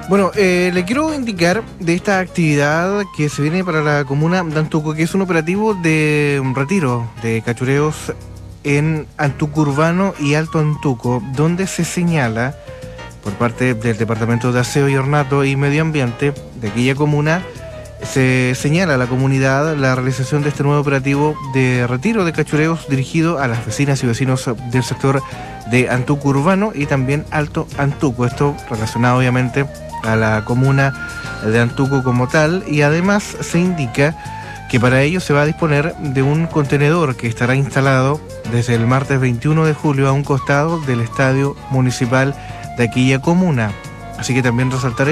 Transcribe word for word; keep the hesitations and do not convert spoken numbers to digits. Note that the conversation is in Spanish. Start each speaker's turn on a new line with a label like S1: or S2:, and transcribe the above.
S1: Bueno, eh, le quiero indicar de esta actividad que se viene para la comuna de Antuco, que es un operativo de retiro de cachureos en Antuco Urbano y Alto Antuco, donde se señala por parte del Departamento de Aseo y Ornato y Medio Ambiente de aquella comuna, se señala a la comunidad la realización de este nuevo operativo de retiro de cachureos dirigido a las vecinas y vecinos del sector de Antuco Urbano y también Alto Antuco. Esto relacionado obviamente a la comuna de Antuco como tal, y además se indica que para ello se va a disponer de un contenedor que estará instalado desde el martes veintiuno de julio a un costado del estadio municipal de aquella comuna. Así que también resaltaré